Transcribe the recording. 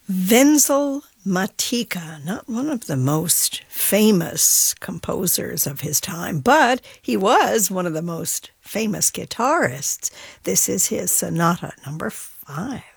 Wenzel Matika, not one of the most famous composers of his time, but he was one of the most famous guitarists. This is his Sonata number 5.